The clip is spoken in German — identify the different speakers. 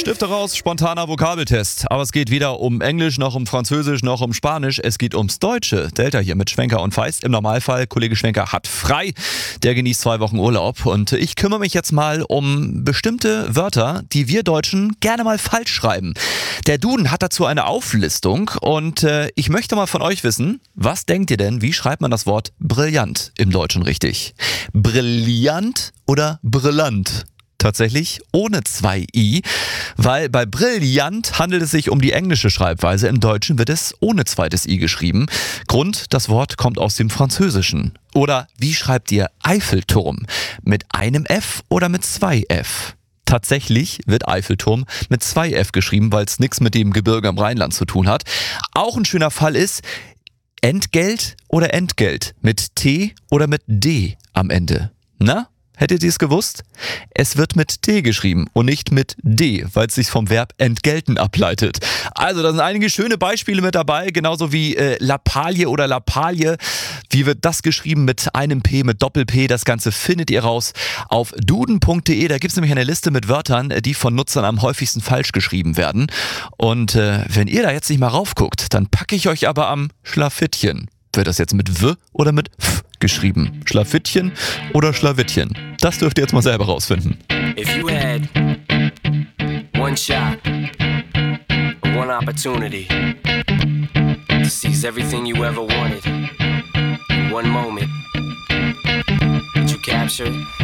Speaker 1: Stifte raus, spontaner Vokabeltest. Aber es geht weder um Englisch, noch um Französisch, noch um Spanisch. Es geht ums Deutsche. Delta hier mit Schwenker und Feist. Im Normalfall, Kollege Schwenker hat frei. Der genießt 2 Wochen Urlaub. Und ich kümmere mich jetzt mal um bestimmte Wörter, die wir Deutschen gerne mal falsch schreiben. Der Duden hat dazu eine Auflistung. Und ich möchte mal von euch wissen, was denkt ihr denn, wie schreibt man das Wort brillant im Deutschen richtig? Brillant oder brillant? Tatsächlich ohne 2 i, weil bei brillant handelt es sich um die englische Schreibweise. Im Deutschen wird es ohne zweites i geschrieben. Grund, das Wort kommt aus dem Französischen. Oder wie schreibt ihr Eiffelturm? Mit einem F oder mit 2 F? Tatsächlich wird Eiffelturm mit 2 F geschrieben, weil es nichts mit dem Gebirge im Rheinland zu tun hat. Auch ein schöner Fall ist Entgelt oder Entgelt? Mit T oder mit D am Ende? Na? Hättet ihr es gewusst? Es wird mit T geschrieben und nicht mit D, weil es sich vom Verb entgelten ableitet. Also da sind einige schöne Beispiele mit dabei, genauso wie Lappalie oder Lappalie. Wie wird das geschrieben mit einem P, mit Doppel-P? Das Ganze findet ihr raus auf duden.de. Da gibt es nämlich eine Liste mit Wörtern, die von Nutzern am häufigsten falsch geschrieben werden. Und wenn ihr da jetzt nicht mal raufguckt, dann packe ich euch aber am Schlafittchen. Wird das jetzt mit W oder mit F geschrieben? Schlafittchen oder Schlawittchen? Das dürft ihr jetzt mal selber rausfinden.
Speaker 2: If you had one shot, one opportunity to seize everything you ever wanted in one moment, would you capture it?